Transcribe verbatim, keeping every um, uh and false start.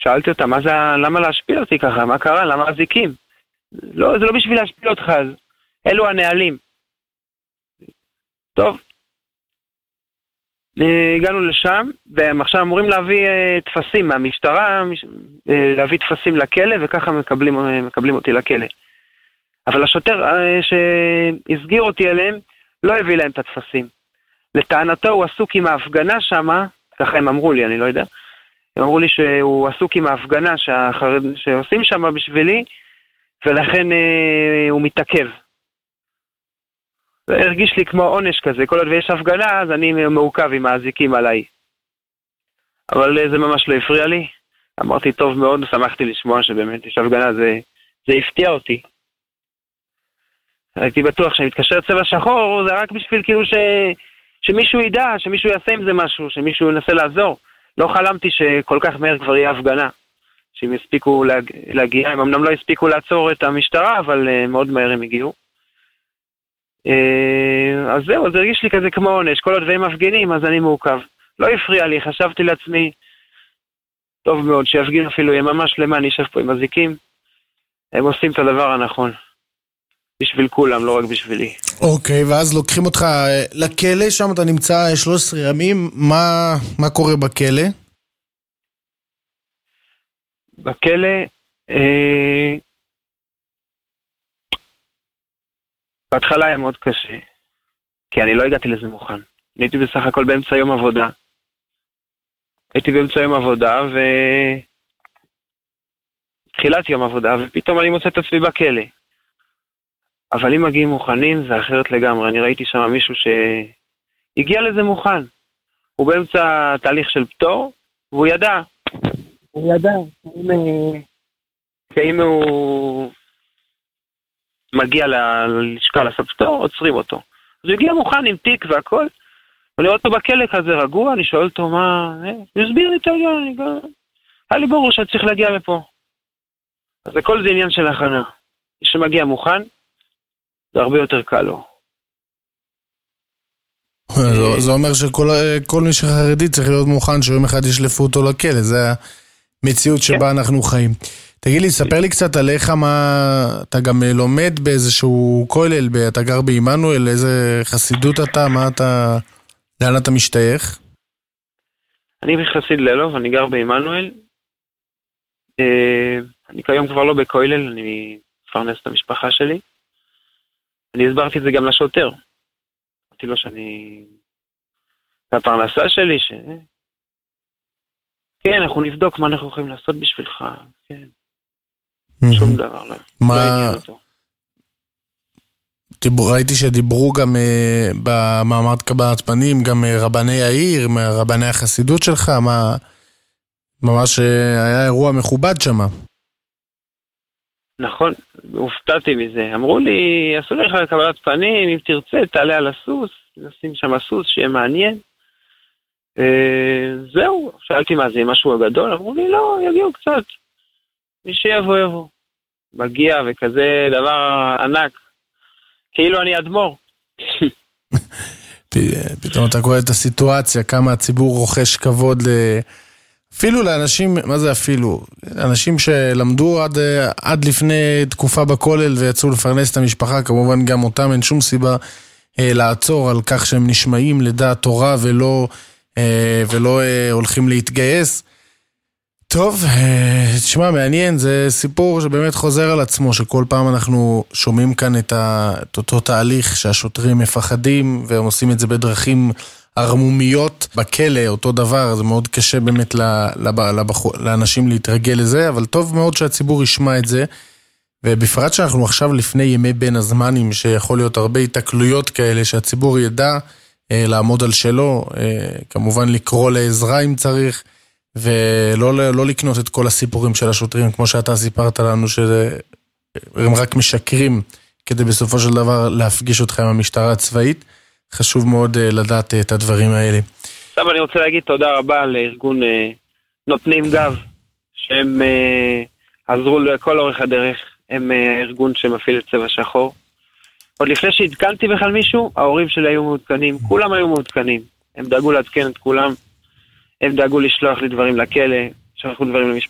שאלתי אותה, מה זה, למה להשפיל אותי ככה? מה קרה? למה אזיקים? לא, זה לא בשביל להשפיל אותך, אז אלו הנהלים. טוב. הגענו לשם, והם עכשיו אמורים להביא תפסים מהמשטרה, להביא תפסים לכלא, וככה מקבלים, מקבלים אותי לכלא. אבל השוטר שהסגיר אותי אליהם, לא הביא להם את התפסים. לטענתו הוא עסוק עם ההפגנה שמה, ככה הם אמרו לי, אני לא יודע, הם אמרו לי שהוא עסוק עם ההפגנה שהחרד... שעושים שמה בשבילי, ולכן אה, הוא מתעכב. זה הרגיש לי כמו עונש כזה, כל עוד ויש הפגנה, אז אני מעוכב עם האזיקים עליי. אבל אה, זה ממש לא הפריע לי. אמרתי טוב מאוד, שמחתי לשמוע שבאמת יש הפגנה, זה, זה הפתיע אותי. הייתי בטוח שאני מתקשר צבע שחור, זה רק בשביל כאילו ש... שמישהו ידע, שמישהו יעשה עם זה משהו, שמישהו ינסה לעזור. לא חלמתי שכל כך מהר כבר יהיה הפגנה. שהם הספיקו להג... להגיע, הם אמנם לא הספיקו לעצור את המשטרה, אבל uh, מאוד מהר הם הגיעו. Uh, אז זהו, זה הרגיש לי כזה כמו עונש, כל עוד והם מפגינים, אז אני מעוכב. לא הפריע לי, חשבתי לעצמי, טוב מאוד, שיפגין אפילו יממה שלמה, אני אשב פה עם אזיקים. הם עושים את הדבר הנכון. בשביל כולם, לא רק בשבילי. אוקיי, ואז לוקחים אותך לכלא, שם אתה נמצא שלושה עשר ימים, מה, מה קורה בכלא? בכלא, אה... בהתחלה היה מאוד קשה, כי אני לא הגעתי לזה מוכן. הייתי בסך הכל באמצע יום עבודה. הייתי באמצע יום עבודה, ו... תחילת יום עבודה, ופתאום אני מוצא את עצמי בכלא. אבל אם מגיעים מוכנים, זה אחרת לגמרי. אני ראיתי שם מישהו שהגיע לזה מוכן. הוא באמצע תהליך של פטור, והוא ידע. הוא ידע. שאם הוא מגיע ללשכה לעשות פטור, עוצרים אותו. אז הוא הגיע מוכן עם תיק והכל. ואני רואה אותו בכלא כזה רגוע, אני שואל אותו מה... הוא הסביר לי את העניין. היה לי ברור שאני צריך להגיע לפה. אז הכל זה עניין של הכנה. מי שמגיע מוכן, זה הרבה יותר קל לו. זה אומר שכל מי שחרדי צריך להיות מוכן שיום אחד ישלפו אותו לכלא, זה המציאות שבה אנחנו חיים. תגיד לי, ספר לי קצת על איך אתה גם לומד באיזשהו כולל, אתה גר בעמנואל, איזה חסידות אתה, מה אתה, לאן אתה משתייך? אני חסיד לאלוב, אני גר בעמנואל. אני כיום כבר לא בכולל, אני מפרנס את המשפחה שלי. אני הסברתי את זה גם לשוטר. אמרתי לו שאני... זה הפרנסה שלי, ש... כן, אנחנו נבדוק מה אנחנו יכולים לעשות בשבילך. כן. שום דבר, לא. מה... ראיתי שדיברו גם במאמר קבלת פנים, גם רבני העיר, רבני החסידות שלך, מה... ממש היה אירוע מכובד שמה. נכון, הופתעתי מזה. אמרו לי, עשו לך לקבלת פנים, אם תרצה, תעלה על הסוס, נשים שם הסוס, שיהיה מעניין. זהו, שאלתי מה זה, משהו גדול? אמרו לי, לא, יגיעו קצת. מי שיבוא, יבוא. מגיע וכזה דבר ענק. כאילו אני אדמור. פתאום אתה קורא את הסיטואציה, כמה הציבור רוכש כבוד ל... אפילו לאנשים, מה זה אפילו? אנשים שלמדו עד, עד לפני תקופה בכולל ויצאו לפרנס את המשפחה, כמובן גם אותם אין שום סיבה אה, לעצור על כך שהם נשמעים לדעת תורה ולא, אה, ולא אה, הולכים להתגייס. טוב, אה, תשמע, מעניין, זה סיפור שבאמת חוזר על עצמו, שכל פעם אנחנו שומעים כאן את, ה, את אותו תהליך שהשוטרים מפחדים והם עושים את זה בדרכים הרמומיות בכלא, אותו דבר, זה מאוד קשה באמת לאנשים להתרגל לזה, אבל טוב מאוד שהציבור ישמע את זה, ובפרט שאנחנו עכשיו לפני ימי בין הזמנים, שיכול להיות הרבה התקלויות כאלה, שהציבור ידע אה, לעמוד על שלו, אה, כמובן לקרוא לעזרה אם צריך, ולא לא לקנות את כל הסיפורים של השוטרים, כמו שאתה סיפרת לנו, שהם רק משקרים, כדי בסופו של דבר להפגיש אותך עם המשטרה הצבאית. חשוב מאוד uh, לדעת uh, את הדברים האלה. עכשיו אני רוצה להגיד תודה רבה לארגון uh, נותנים גב, שהם uh, עזרו לכל אורך הדרך. הם uh, ארגון שמפעיל את צבע שחור. עוד לפני שהתקנתי בכלל מישהו, ההורים שלי היו מעודכנים, כולם היו מעודכנים. הם דאגו לעדכן את כולם, הם דאגו לשלוח לי דברים לכלא, שלחו דברים למשפחה.